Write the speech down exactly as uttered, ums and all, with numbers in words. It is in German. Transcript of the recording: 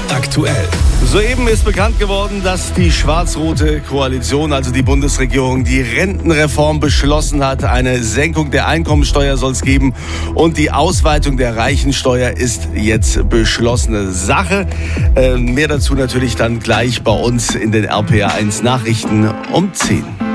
aktuell. Soeben ist bekannt geworden, dass die schwarz-rote Koalition, also die Bundesregierung, die Rentenreform beschlossen hat. Eine Senkung der Einkommensteuer soll es geben und die Ausweitung der Reichensteuer ist jetzt beschlossene Sache. Äh, mehr dazu natürlich dann gleich bei uns in den R P R eins Nachrichten um zehn.